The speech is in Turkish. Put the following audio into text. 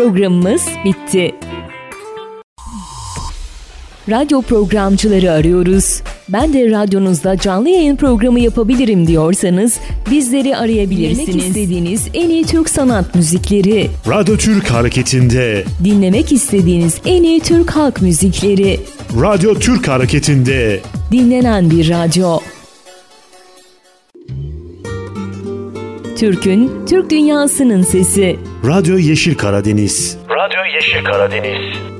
Programımız bitti. Radyo programcıları arıyoruz. Ben de radyonuzda canlı yayın programı yapabilirim diyorsanız bizleri arayabilirsiniz. Dinlemek istediğiniz en iyi Türk sanat müzikleri. Radyo Türk Hareketi'nde. Dinlemek istediğiniz en iyi Türk halk müzikleri. Radyo Türk Hareketi'nde. Dinlenen bir radyo. Türk'ün, Türk dünyasının sesi. Radyo Yeşil Karadeniz. Radyo Yeşil Karadeniz.